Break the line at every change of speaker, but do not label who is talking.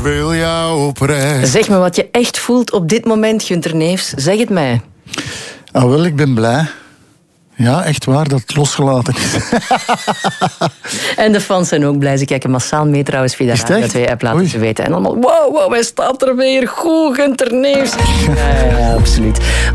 wil jou op reis.
Zeg me wat je echt voelt op dit moment, Gunther Neefs. Zeg het mij.
Ah, wel, ik ben blij. Ja, echt waar, dat het losgelaten is.
En de fans zijn ook blij. Ze kijken massaal mee trouwens via de Radio 2-app, laten ze weten. En allemaal, wow, hij staat er weer. Goed, Gunther Neefs. Ja, absoluut.